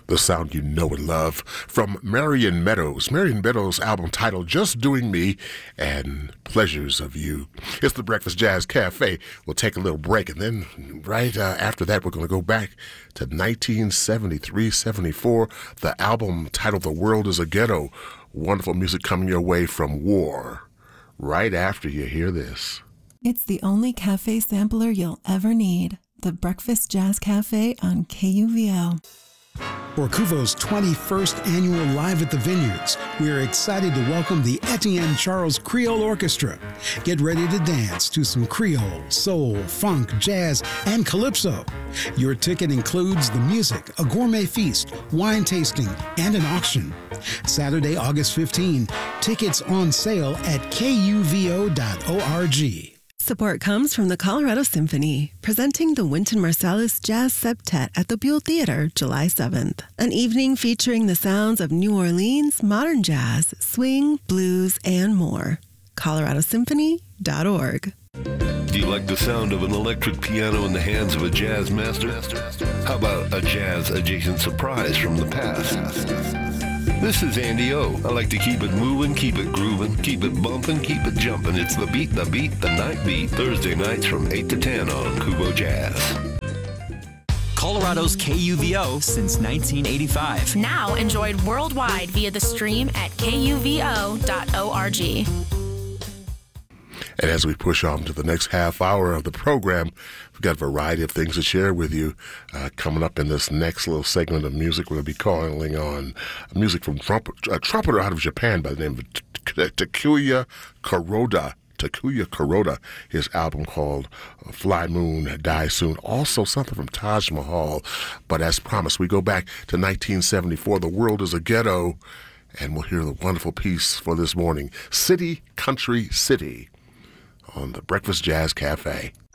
The sound you know and love from Marion Meadows. Marion Meadows' album titled Just Doing Me and Pleasures of You. It's the Breakfast Jazz Cafe. We'll take a little break, and then right after that, we're going to go back to 1973-74. The album titled The World is a Ghetto. Wonderful music coming your way from War. Right after you hear this. It's the only cafe sampler you'll ever need. The Breakfast Jazz Cafe on KUVO. For Kuvo's 21st annual Live at the Vineyards, we are excited to welcome the Etienne Charles Creole Orchestra. Get ready to dance to some Creole, soul, funk, jazz, and calypso. Your ticket includes the music, a gourmet feast, wine tasting, and an auction. Saturday, August 15, tickets on sale at kuvo.org. Support comes from the Colorado Symphony, presenting the Wynton Marsalis Jazz Septet at the Buell Theater, July 7th. An evening featuring the sounds of New Orleans, modern jazz, swing, blues, and more. coloradosymphony.org. Do you like the sound of an electric piano in the hands of a jazz master? How about a jazz-adjacent surprise from the past? This is Andy O. I like to keep it moving, keep it grooving, keep it bumping, keep it jumping. It's the beat, the night beat. Thursday nights from 8 to 10 on Kuvo Jazz. Colorado's KUVO since 1985. Now enjoyed worldwide via the stream at kuvo.org. And as we push on to the next half hour of the program, we've got a variety of things to share with you. Coming up in this next little segment of music, we're going to be calling on music from a trumpeter out of Japan by the name of Takuya Kuroda. Takuya Kuroda, his album called Fly Moon, Die Soon. Also something from Taj Mahal. But as promised, we go back to 1974, The World is a Ghetto, and we'll hear the wonderful piece for this morning, City, Country, City, on the Breakfast Jazz Cafe.